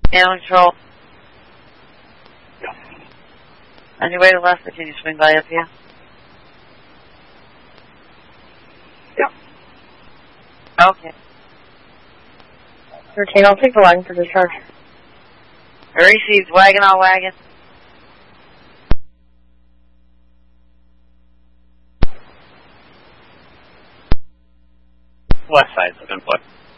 Animal control. Yeah. On your way to left, can you swing by up here? Yeah. Okay. 13, I'll take the wagon for discharge. Received. Wagon on wagon. West side's been put.